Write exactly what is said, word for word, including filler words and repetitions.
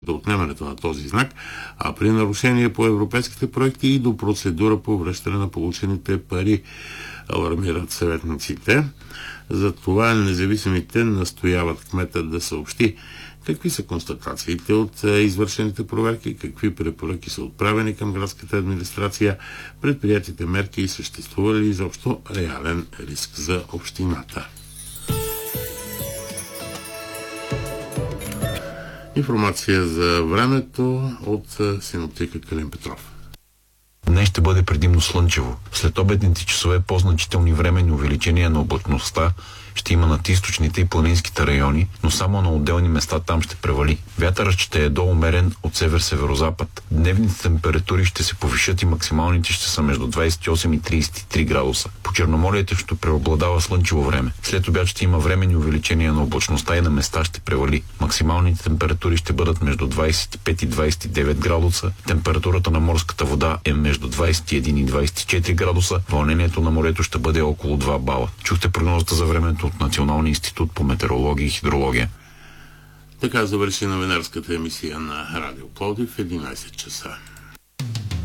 до отнемането на този знак, а при нарушение по европейските проекти и до процедура по връщане на получените пари, алармират съветниците. За това независимите настояват кмета да съобщи какви са констатациите от извършените проверки, какви препоръки са отправени към градската администрация, предприятите мерки и съществува ли изобщо реален риск за общината. Информация за времето от синоптика Калин Петров. Днес ще бъде предимно слънчево. След обедните часове по-значителни временни увеличения на облачността ще има над източните и планинските райони, но само на отделни места там ще превали. Вятърът ще е доумерен от север-северозапад. Дневните температури ще се повишат и максималните ще са между двадесет и осем и тридесет и три градуса. По Черноморието ще преобладава слънчево време. След обяд ще има временни увеличения на облачността и на места ще превали. Максималните температури ще бъдат между двадесет и пет и двадесет и девет градуса. Температурата на морската вода е между двадесет и един и двадесет и четири градуса. Вълнението на морето ще бъде около два бала. Чухте прогнозата за времето от Националния институт по метеорология и хидрология. Така завърши новинарската емисия на Радио Пловдив в единадесет часа.